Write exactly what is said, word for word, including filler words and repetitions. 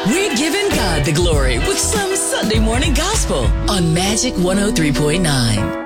We're giving God the glory with some Sunday morning gospel on Magic one oh three point nine.